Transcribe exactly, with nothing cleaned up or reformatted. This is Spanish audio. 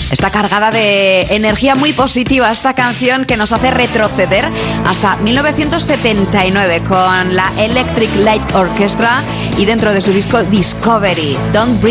Está cargada de energía muy positiva esta canción que nos hace retroceder hasta mil novecientos setenta y nueve con la Electric Light Orchestra y dentro de su disco Discovery. Don't